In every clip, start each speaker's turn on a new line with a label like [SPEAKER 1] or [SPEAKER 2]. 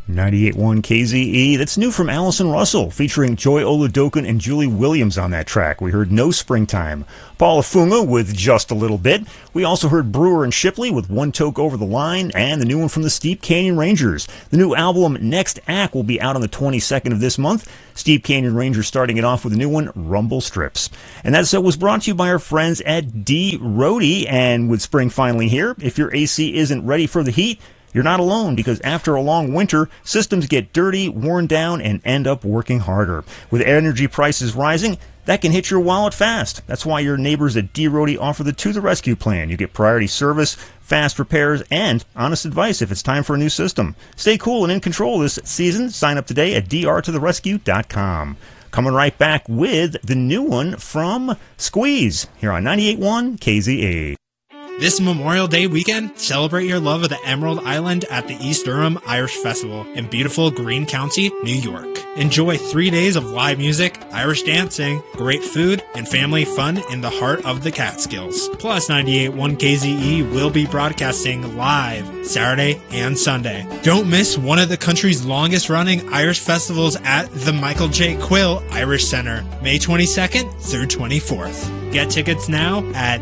[SPEAKER 1] 98.1 KZE. That's new from Allison Russell, featuring Joy Oladokun and Julie Williams on that track. We heard No Springtime. Paula Funga with Just a Little Bit. We also heard Brewer and Shipley with One Toke Over the Line, and the new one from the Steep Canyon Rangers. The new album Next Act will be out on the 22nd of this month. Steep Canyon Rangers starting it off with a new one, Rumble Strips. And that set was brought to you by our friends at D. Rohde. And with spring finally here, if your AC isn't ready for the heat, you're not alone, because after a long winter, systems get dirty, worn down, and end up working harder. With energy prices rising, that can hit your wallet fast. That's why your neighbors at D. Rohde offer the To the Rescue plan. You get priority service, fast repairs, and honest advice if it's time for a new system. Stay cool and in control this season. Sign up today at drtotherescue.com. Coming right back with the new one from Squeeze here on 98.1 KZE.
[SPEAKER 2] This Memorial Day weekend, celebrate your love of the Emerald Island at the East Durham Irish Festival in beautiful Greene County, New York. Enjoy 3 days of live music, Irish dancing, great food, and family fun in the heart of the Catskills. Plus, 98.1 KZE will be broadcasting live Saturday and Sunday. Don't miss one of the country's longest running Irish festivals at the Michael J. Quill Irish Center, May 22nd through 24th. Get tickets now at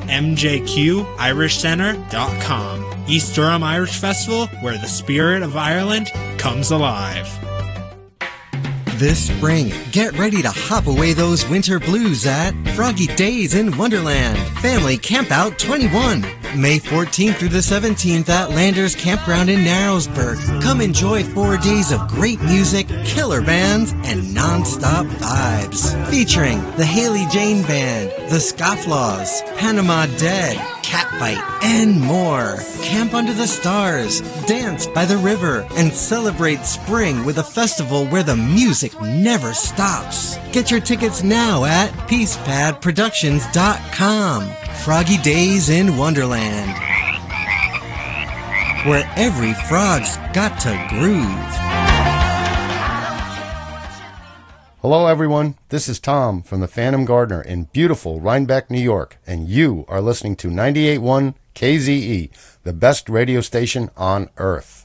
[SPEAKER 2] mjqirishcenter.com. East Durham Irish Festival, where the spirit of Ireland comes alive.
[SPEAKER 3] This spring, get ready to hop away those winter blues at Froggy Days in Wonderland Family Campout 21. May 14th through the 17th at Landers Campground in Narrowsburg. Come enjoy 4 days of great music, killer bands, and non-stop vibes. Featuring the Haley Jane Band, the Scofflaws, Panama Dead, Catbite, and more. Camp under the stars, dance by the river, and celebrate spring with a festival where the music never stops. Get your tickets now at peacepadproductions.com. Froggy Days in Wonderland, where every frog's got to groove.
[SPEAKER 4] Hello everyone, this is Tom from the Phantom Gardener in beautiful Rhinebeck, New York, and you are listening to 98.1 KZE, the best radio station on earth.